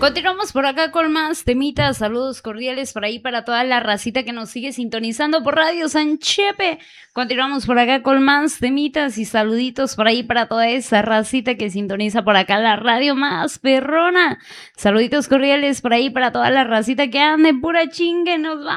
Continuamos por acá con más temitas, saludos cordiales por ahí para toda la racita que nos sigue sintonizando por Radio San Chepe. Continuamos por acá con más temitas y saluditos por ahí para toda esa racita que sintoniza por acá la radio más perrona. Saluditos cordiales por ahí para toda la racita que ande pura chingue, nos va.